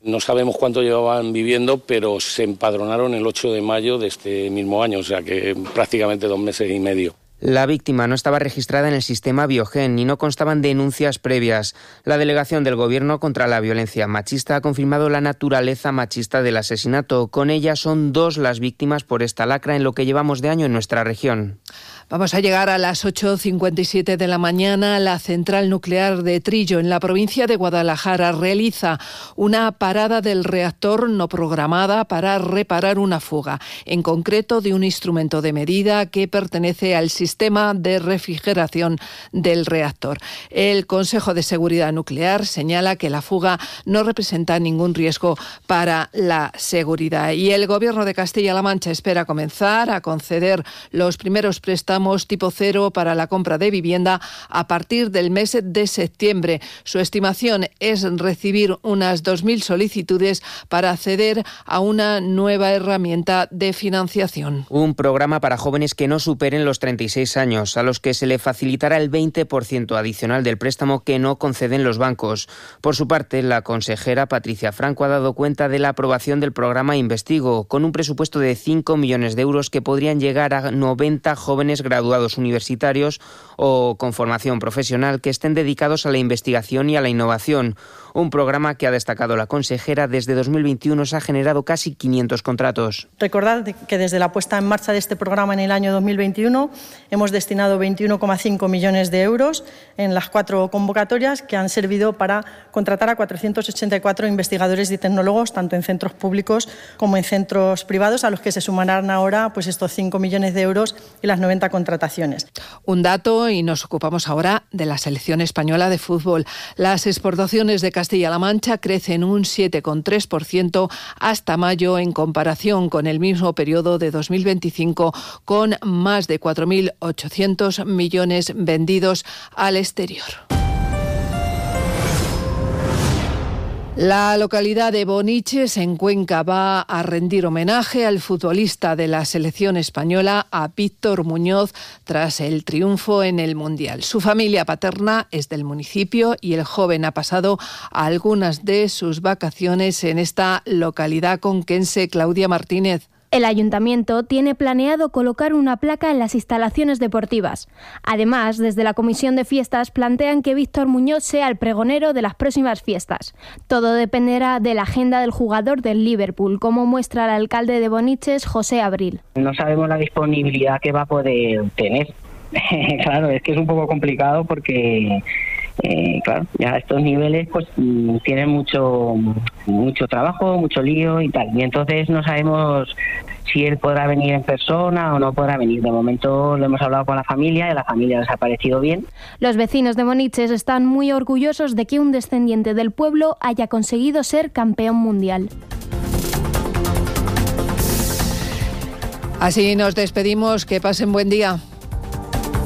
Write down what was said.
No sabemos cuánto llevaban viviendo, pero se empadronaron el 8 de mayo de este mismo año, o sea que prácticamente 2 meses y medio. La víctima no estaba registrada en el sistema Biogen y no constaban denuncias previas. La delegación del Gobierno contra la violencia machista ha confirmado la naturaleza machista del asesinato. Con ella son 2 las víctimas por esta lacra en lo que llevamos de año en nuestra región. Vamos a llegar a las 8:57 de la mañana. La central nuclear de Trillo, en la provincia de Guadalajara, realiza una parada del reactor no programada para reparar una fuga, en concreto de un instrumento de medida que pertenece al sistema de refrigeración del reactor. El Consejo de Seguridad Nuclear señala que la fuga no representa ningún riesgo para la seguridad. Y el Gobierno de Castilla-La Mancha espera comenzar a conceder los primeros préstamos tipo cero para la compra de vivienda a partir del mes de septiembre. Su estimación es recibir unas 2.000 solicitudes para acceder a una nueva herramienta de financiación. Un programa para jóvenes que no superen los 36 años, a los que se le facilitará el 20% adicional del préstamo que no conceden los bancos. Por su parte, la consejera Patricia Franco ha dado cuenta de la aprobación del programa Investigo, con un presupuesto de 5 millones de euros que podrían llegar a 90 jóvenes graduados universitarios o con formación profesional que estén dedicados a la investigación y a la innovación. Un programa que, ha destacado la consejera, desde 2021 se ha generado casi 500 contratos. Recordad que desde la puesta en marcha de este programa en el año 2021 hemos destinado 21,5 millones de euros en las 4 convocatorias que han servido para contratar a 484 investigadores y tecnólogos, tanto en centros públicos como en centros privados, a los que se sumarán ahora pues estos 5 millones de euros y las 90 contrataciones. Un dato, y nos ocupamos ahora de la selección española de fútbol. Las exportaciones de Castilla-La Mancha crecen un 7,3% hasta mayo en comparación con el mismo periodo de 2025, con más de 4.800 millones vendidos al exterior. La localidad de Boniches, en Cuenca, va a rendir homenaje al futbolista de la selección española, a Víctor Muñoz, tras el triunfo en el Mundial. Su familia paterna es del municipio y el joven ha pasado algunas de sus vacaciones en esta localidad conquense. Claudia Martínez. El ayuntamiento tiene planeado colocar una placa en las instalaciones deportivas. Además, desde la Comisión de Fiestas plantean que Víctor Muñoz sea el pregonero de las próximas fiestas. Todo dependerá de la agenda del jugador del Liverpool, como muestra el alcalde de Boniches, José Abril. No sabemos la disponibilidad que va a poder tener. Claro, es que es un poco complicado porque... claro, ya estos niveles pues tienen mucho trabajo, mucho lío y tal, y entonces no sabemos si él podrá venir en persona o no podrá venir. De momento lo hemos hablado con la familia y a la familia les ha parecido bien. Los vecinos de Boniches están muy orgullosos de que un descendiente del pueblo haya conseguido ser campeón mundial. Así nos despedimos, que pasen buen día.